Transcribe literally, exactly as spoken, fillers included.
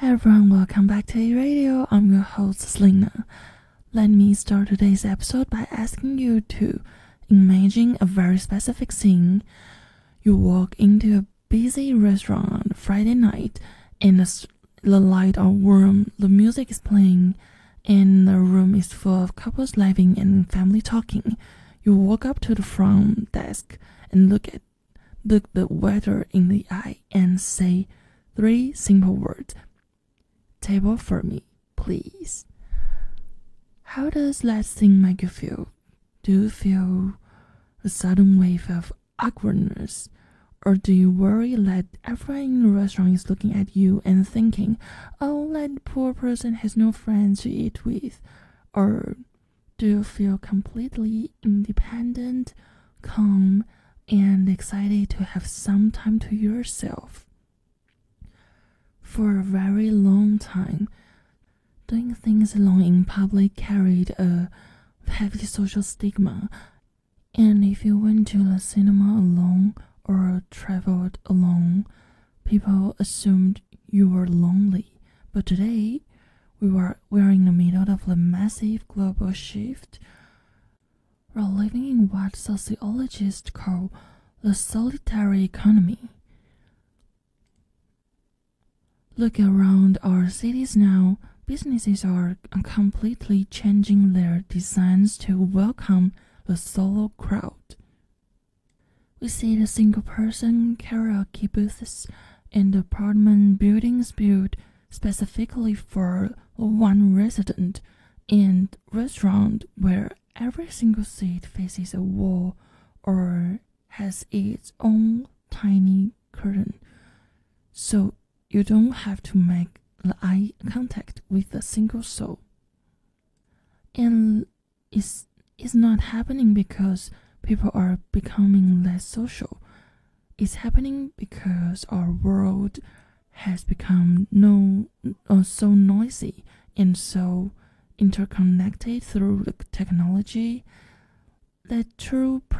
Hi everyone, welcome back to A Radio. I'm your host Selena. Let me start today's episode by asking you to imagine a very specific scene. You walk into a busy restaurant on Friday night, and the, the lights are warm, the music is playing, and the room is full of couples laughing and family talking. You walk up to the front desk and look at look the waiter in the eye and say three simple words. Table for me, please. How does that thing make you feel? Do you feel a sudden wave of awkwardness? Or do you worry that everyone in the restaurant is looking at you and thinking, oh, that poor person has no friends to eat with? Or do you feel completely independent, calm, and excited to have some time to yourself? For a very long time, doing things alone in public carried a heavy social stigma, and if you went to the cinema alone or traveled alone, people assumed you were lonely. But today, we were, we are in the middle of a massive global shift. We're living in what sociologists call the solitary economy. Look around our cities now, businesses are completely changing their designs to welcome the solo crowd. We see the single-person karaoke booths and apartment buildings built specifically for one resident, and restaurants where every single seat faces a wall or has its own tiny curtain. So you don't have to make the eye contact with a single soul. And it's, it's not happening because people are becoming less social. It's happening because our world has become no, uh, so noisy and so interconnected through the technology that true